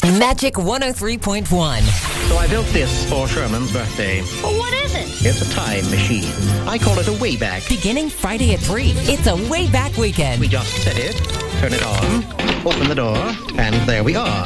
Magic 103.1. So I built this for Sherman's birthday. Well, what is it? It's a time machine. I call it a Wayback. Beginning Friday at 3. It's a way back weekend. We just set it, turn it on, open the door, and there we are.